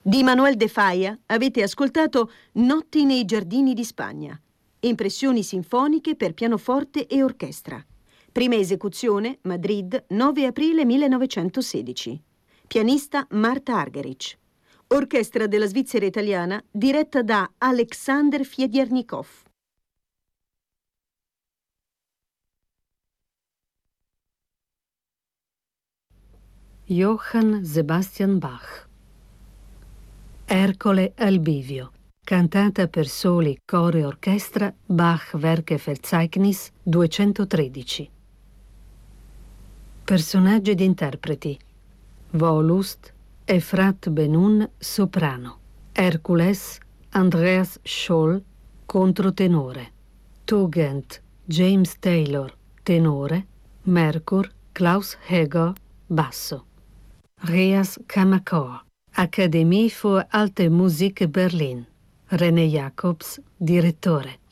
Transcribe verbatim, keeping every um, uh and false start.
Di Manuel de Falla avete ascoltato Notti nei giardini di Spagna. Impressioni sinfoniche per pianoforte e orchestra. Prima esecuzione, Madrid, nove aprile millenovecentosedici. Pianista Marta Argerich. Orchestra della Svizzera Italiana diretta da Alexander Fiediernikov. Johann Sebastian Bach. Ercole al bivio, cantata per soli, coro e orchestra, Bach Werkverzeichnis duecentotredici. Personaggi ed interpreti: Wollust, Efrat Benun, soprano; Hercules, Andreas Scholl, controtenore; Tugend, James Taylor, tenore; Merkur, Klaus Heger, basso. Reas Kammerchor, Akademie für Alte Musik Berlin. René Jacobs, direttore.